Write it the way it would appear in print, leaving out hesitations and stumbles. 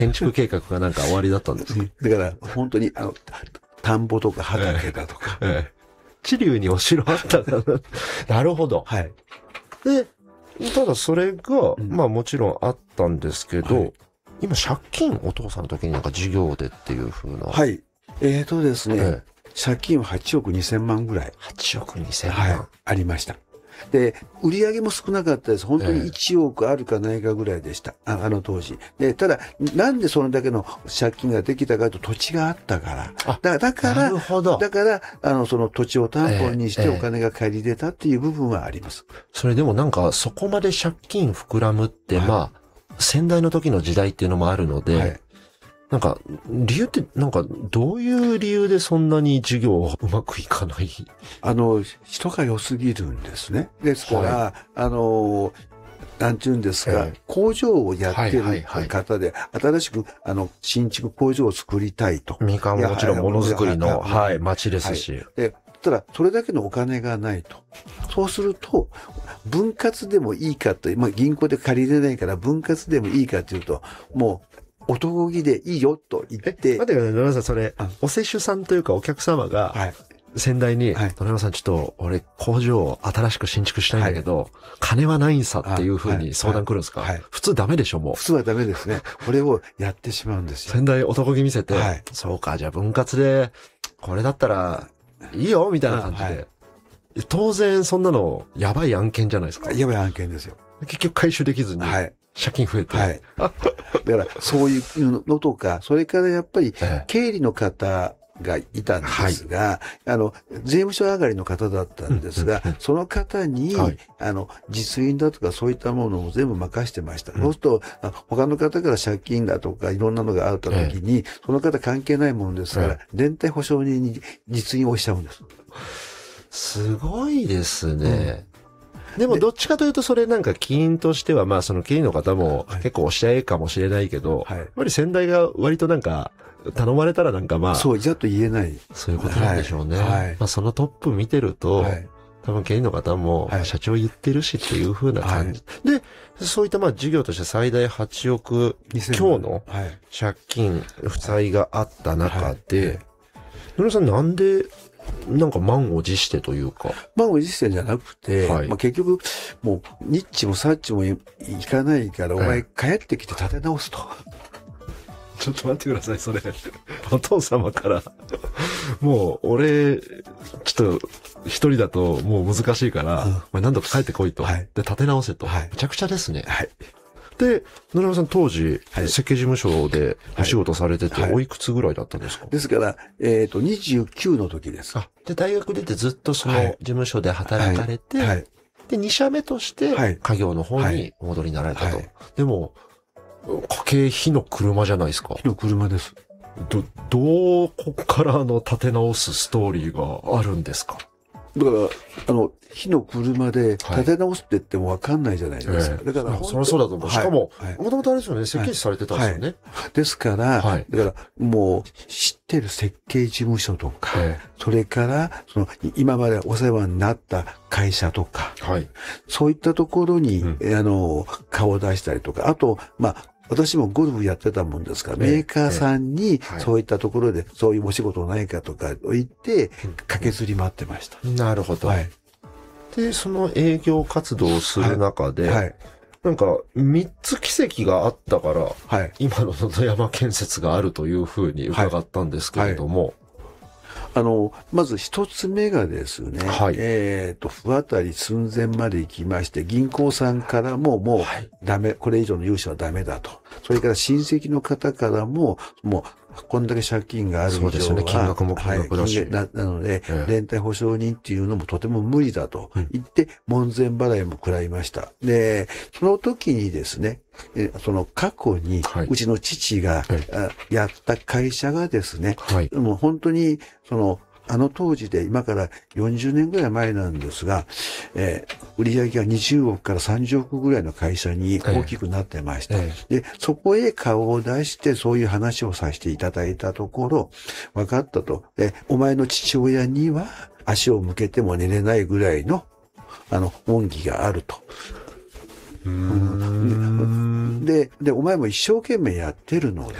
建築計画がなんか終わりだったんですか？ だから、本当に、田んぼとか畑だとか。 知立にお城あったかな。なるほど。 はい。 で、ただそれが、まあもちろんあったんですけど、はい、今借金お父さんの時になんか授業でっていう風な。 はい。ですね、借金は8億2千万ぐらい。 8億2千万、 はい、ありました。で、売り上げも少なかったです。本当に1億あるかないかぐらいでした。あの当時。で、ただ、なんでそれだけの借金ができたかと土地があったから。だから、その土地を担保にしてお金が借りれたっていう部分はあります。 それでもなんか、そこまで借金膨らむって、まあ、先代の時の時代っていうのもあるので、なんか、理由って、なんか、どういう理由でそんなに事業うまくいかない？ 人が良すぎるんですね。ですから、なんていうんですか、工場をやってる方で、新しく、新築工場を作りたいと。 みかんももちろんものづくりの、町ですし。 で、ただ、それだけのお金がないと。そうすると、分割でもいいかと、まあ、銀行で借りれないから分割でもいいかというと、もう、男気でいいよと言って。 待ってください、野々さん、それ、お施主さんというかお客様が、先代に、野々さんちょっと、俺工場を新しく新築したいんだけど、金はないんさっていう風に相談来るんですか？普通ダメでしょ、もう。 普通はダメですね。これをやってしまうんですよ。 先代男気見せて、そうか、じゃあ分割で、これだったら、いいよみたいな感じで。当然、そんなの、やばい案件じゃないですか。 やばい案件ですよ。 結局回収できずに、借金増えて。 だから、そういうのとか、それからやっぱり、経理の方がいたんですが、税務署上がりの方だったんですが、その方に、実印だとかそういったものを全部任してました。そうすると、他の方から借金だとかいろんなのがあった時に、その方関係ないものですから、連帯保証人に実印をしちゃうんです。 すごいですね。でもどっちかというとそれなんか起因としてはまあその経理の方も結構おしゃれかもしれないけど、やっぱり先代が割となんか頼まれたらなんかまあ。 そう、じゃっと言えない。 そういうことなんでしょうね。まあそのトップ見てると、多分経理の方も社長言ってるしっていう風な感じ。で、そういったまあ事業として最大8億強の借金、負債があった中で、野呂さんなんでなんか満を持してというか。 満を持してじゃなくて、まあ結局、もう、ニッチもサッチもいかないから、お前帰ってきて立て直すと。 ちょっと待ってください、それ。お父様から、もう、俺、ちょっと、一人だともう難しいから、お前何度か帰ってこいと。で、立て直せと。めちゃくちゃですね。で、野々さん当時、設計事務所でお仕事されてて、おいくつぐらいだったんですか？ ですから、29の時です。 で、大学出てずっとその事務所で働かれて、で、2社目として、家業の方にお戻りになられたと。でも、家計火の車じゃないですか。 火の車です。 どこから立て直すストーリーがあるんですか？ だから、火の車で立て直すって言ってもわかんないじゃないですか。だから、 そりゃそうだと思う。しかも、もともとあれですよね、設計士されてたんですよね。 ですから、だから、もう、知ってる設計事務所とか、それから、今までお世話になった会社とか、そういったところに、顔を出したりとか、あと、まあ、私もゴルフやってたもんですから、メーカーさんにそういったところでそういうお仕事ないかとか言って、駆けずり回ってました。 なるほど。で、その営業活動をする中で、なんか3つ奇跡があったから、今の野々山建設があるというふうに伺ったんですけれども、 まず一つ目がですね、不当たり寸前まで行きまして、銀行さんからももうダメ、これ以上の融資はダメだと。それから親戚の方からも、もう、こんだけ借金がある以上は、 そうですね、金額も金額だし。 なので、連帯保証人っていうのもとても無理だと言って、門前払いも食らいました。で、その時にですね、その過去に、うちの父がやった会社がですね、もう本当に、当時で今から40年ぐらい前なんですが、売上が20億から30億ぐらいの会社に大きくなってました。で、そこへ顔を出してそういう話をさせていただいたところ、分かったと。お前の父親には足を向けても寝れないぐらいの、恩義があると。 で、お前も一生懸命やってるの